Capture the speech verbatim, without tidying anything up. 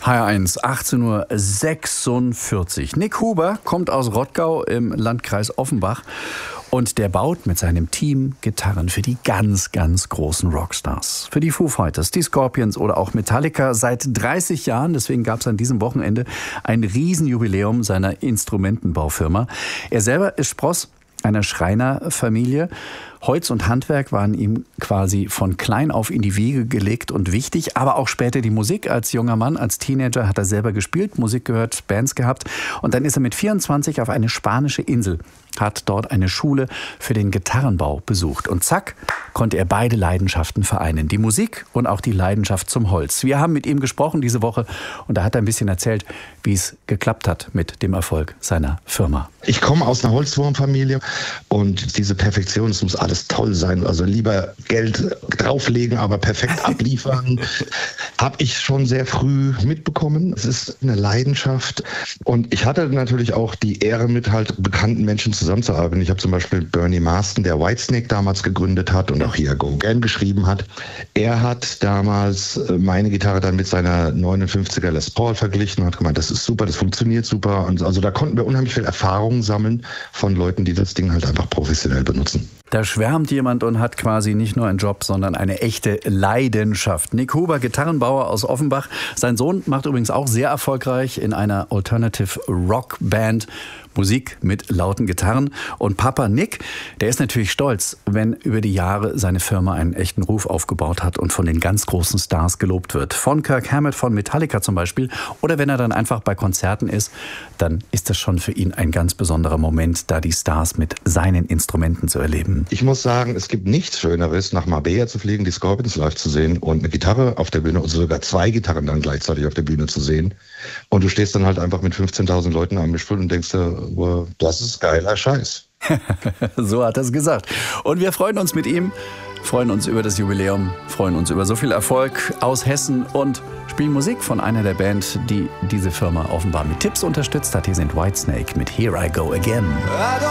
H R eins, achtzehn Uhr sechsundvierzig. Nick Huber kommt aus Rottgau im Landkreis Offenbach und der baut mit seinem Team Gitarren für die ganz, ganz großen Rockstars. Für die Foo Fighters, die Scorpions oder auch Metallica seit dreißig Jahren. Deswegen gab es an diesem Wochenende ein Riesenjubiläum seiner Instrumentenbaufirma. Er selber ist Spross einer Schreinerfamilie. Holz und Handwerk waren ihm quasi von klein auf in die Wiege gelegt und wichtig, aber auch später die Musik. Als junger Mann, als Teenager hat er selber gespielt, Musik gehört, Bands gehabt und dann ist er mit vierundzwanzig auf eine spanische Insel, hat dort eine Schule für den Gitarrenbau besucht und zack, konnte er beide Leidenschaften vereinen, die Musik und auch die Leidenschaft zum Holz. Wir haben mit ihm gesprochen diese Woche und da hat er ein bisschen erzählt, wie es geklappt hat mit dem Erfolg seiner Firma. Ich komme aus einer Holzwurmfamilie und diese Perfektion, es muss alles toll sein, also lieber Geld drauflegen, aber perfekt abliefern, habe ich schon sehr früh mitbekommen. Es ist eine Leidenschaft und ich hatte natürlich auch die Ehre, mit halt bekannten Menschen zusammenzuarbeiten. Ich habe zum Beispiel Bernie Marsden, der Whitesnake damals gegründet hat und auch hier Go Again geschrieben hat. Er hat damals meine Gitarre dann mit seiner neunundfünfziger Les Paul verglichen und hat gemeint, das ist super, das funktioniert super. Und also da konnten wir unheimlich viel Erfahrung sammeln von Leuten, die das Ding halt einfach professionell benutzen. Da schwärmt jemand und hat quasi nicht nur einen Job, sondern eine echte Leidenschaft. Nick Huber, Gitarrenbauer aus Offenbach. Sein Sohn macht übrigens auch sehr erfolgreich in einer Alternative Rock Band Musik mit lauten Gitarren. Und Papa Nick, der ist natürlich stolz, wenn über die Jahre seine Firma einen echten Ruf aufgebaut hat und von den ganz großen Stars gelobt wird. Von Kirk Hammett, von Metallica zum Beispiel. Oder wenn er dann einfach bei Konzerten ist, dann ist das schon für ihn ein ganz besonderer Moment, da die Stars mit seinen Instrumenten zu erleben. Ich muss sagen, es gibt nichts Schöneres, nach Marbella zu fliegen, die Scorpions live zu sehen und eine Gitarre auf der Bühne und sogar zwei Gitarren dann gleichzeitig auf der Bühne zu sehen. Und du stehst dann halt einfach mit fünfzehntausend Leuten am Mischpult und denkst dir, wow, das ist geiler Scheiß. So hat er es gesagt. Und wir freuen uns mit ihm, freuen uns über das Jubiläum, freuen uns über so viel Erfolg aus Hessen und spielen Musik von einer der Band, die diese Firma offenbar mit Tipps unterstützt hat. Hier sind Whitesnake mit Here I Go Again.